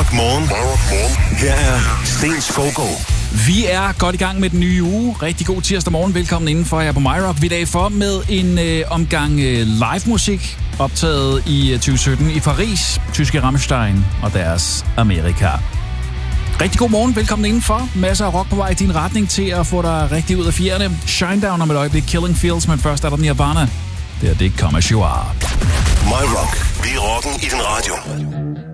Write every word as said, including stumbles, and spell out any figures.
Rock Morgen. Her er Sten Skovgaard. Vi er godt i gang med den nye uge. Rigtig god tirsdag morgen. Velkommen indenfor her på MyRock. Vi er dag for med en øh, omgang øh, live-musik, optaget i tyve sytten i Paris. Tyske Rammstein og deres Amerika. Rigtig god morgen. Velkommen indenfor. Masser af rock på vej i din retning til at få dig rigtig ud af fjerne. Shinedown om et øjeblik. Killing Fields, men først er der Nirvana. Det er det, Come As You Are. MyRock. Vi er rocken i din radio.